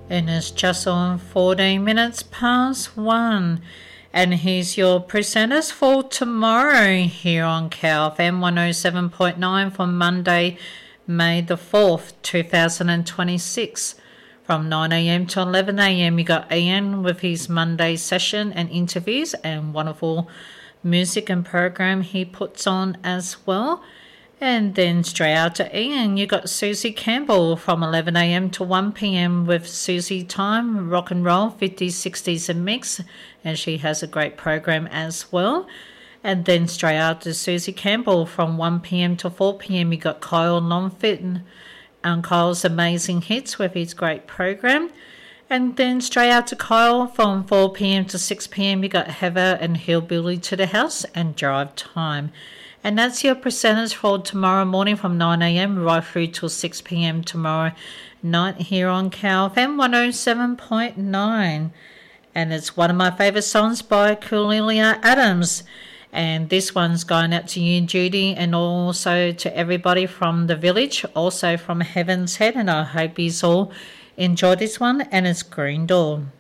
And it's just on 14 minutes past 1. And here's your presenters for tomorrow here on KFM 107.9 for Monday, May the 4th, 2026. From 9am to 11am, you got Ian with his Monday session and interviews and wonderful music and program he puts on as well. And then straight out to Ian, you got Susie Campbell from 11am to 1pm with Susie Time, rock and roll, 50s, 60s and mix. And she has a great program as well. And then straight out to Susie Campbell from 1pm to 4pm, you got Kyle Longfit and Kyle's Amazing Hits with his great program. And then straight out to Kyle from 4pm to 6pm, you got Heather and Hillbilly to the House and Drive Time. And that's your presenters for tomorrow morning from 9am right through till 6pm tomorrow night here on KFM 107.9. And it's one of my favourite songs by Cornelia Adams. And this one's going out to you, Judy, and also to everybody from the village, also from Heaven's Head. And I hope you all enjoy this one. And it's Green Door.